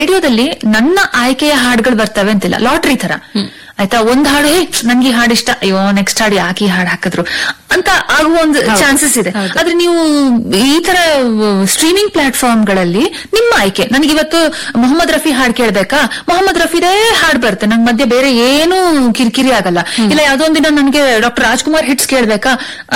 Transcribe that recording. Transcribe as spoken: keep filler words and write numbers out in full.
ರೇಡಿಯೋದಲ್ಲಿ ನನ್ನ ಆಯ್ಕೆಯ ಹಾಡುಗಳು ಬರ್ತವೆ ಅಂತಿಲ್ಲ, ಲಾಟ್ರಿ ತರ ಆಯ್ತಾ. ಒಂದ್ ಹಾಡು ಹೇ ನನ್ಗೆ ಈ ಹಾಡು ಇಷ್ಟ, ಅಯ್ಯೋ ನೆಕ್ಸ್ಟ್ ಹಾಡು ಯಾಕೆ ಈ ಹಾಡು ಹಾಕಿದ್ರು ಅಂತ ಆಗುವ ಒಂದು ಚಾನ್ಸಸ್ ಇದೆ. ಆದ್ರೆ ನೀವು ಈ ತರ ಸ್ಟ್ರೀಮಿಂಗ್ ಪ್ಲಾಟ್ಫಾರ್ಮ್ ಗಳಲ್ಲಿ ನಿಮ್ಮ ಆಯ್ಕೆ, ನನಗೆ ಇವತ್ತು ಮೊಹಮ್ಮದ್ ರಫಿ ಹಾಡು ಕೇಳ್ಬೇಕಾ, ಮೊಹಮ್ಮದ್ ರಫಿದೇ ಹಾಡು ಬರುತ್ತೆ, ನಂಗೆ ಮಧ್ಯೆ ಬೇರೆ ಏನು ಕಿರಿಕಿರಿ ಆಗಲ್ಲ. ಇಲ್ಲ ಯಾವ್ದೋ ಒಂದಿನ ನನ್ಗೆ ಡಾಕ್ಟರ್ ರಾಜ್ಕುಮಾರ್ ಹಿಟ್ಸ್ ಕೇಳ್ಬೇಕಾ,